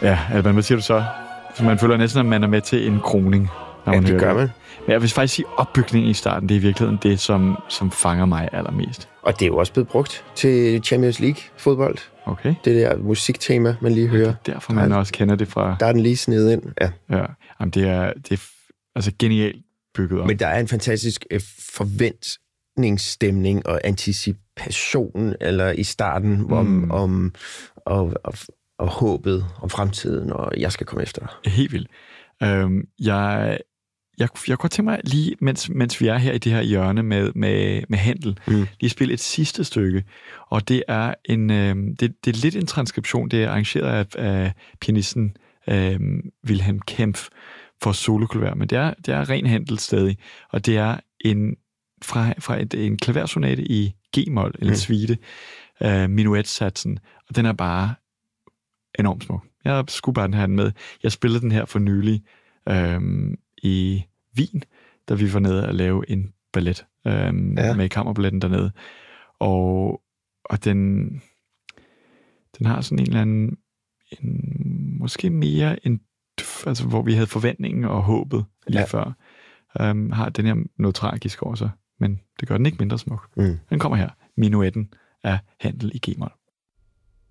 Ja, Alban, hvad siger du så? Så man føler næsten, at man er med til en kroning. Ja, det gør man. Men jeg vil faktisk sige, opbygningen i starten, det er i virkeligheden det, som fanger mig allermest. Og det er jo også blevet brugt til Champions League-fodbold. Okay. Det der musiktema, man lige hører. Det er derfor, man også kender det fra... Der er den lige snedet ind, ja. Ja, jamen, det er altså genialt bygget op. Men der er en fantastisk forventningsstemning og anticipation eller i starten og håbet om fremtiden, og jeg skal komme efter dig. Helt vildt. Jeg kunne godt tænke mig lige, mens vi er her i det her hjørne med Händel, lige spille et sidste stykke, og det er det er lidt en transkription, det er arrangeret af pianisten Wilhelm Kempff for soloklaver, men det er ren Händel stadig, og det er fra en klaversonate i G-mol, eller suite, minuetsatsen, og den er bare enormt smuk. Jeg skulle bare have den med. Jeg spillede den her for nylig i Wien, da vi var nede og lave en ballet med kammerballetten dernede. Og den har sådan en eller anden måske mere en altså hvor vi havde forventningen og håbet lige før. Har den her noget tragisk over sig, men det gør den ikke mindre smuk. Den kommer her. Minuetten af Händel i G-mol.